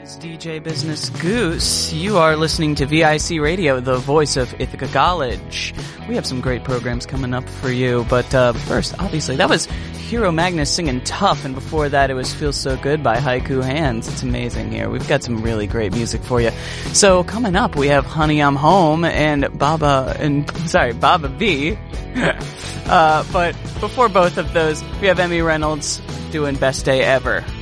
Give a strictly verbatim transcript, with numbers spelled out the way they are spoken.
is D J Business Goose. You are listening to V I C Radio, the voice of Ithaca College. We have some great programs coming up for you, but uh, first, obviously, that was Hero Magnus singing Tough, and before that it was Feels So Good by Haiku Hands. It's amazing here. We've got some really great music for you. So coming up, we have Honey I'm Home and Baba, and sorry, Baba B. uh, but before both of those, we have Emmy Reynolds doing Best Day Ever.